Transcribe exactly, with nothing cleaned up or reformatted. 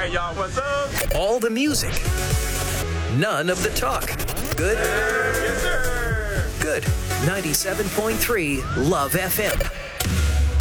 right, y'all. What's up? All the music. None of the talk. Good? Yes, sir. Good. ninety-seven point three Love F M.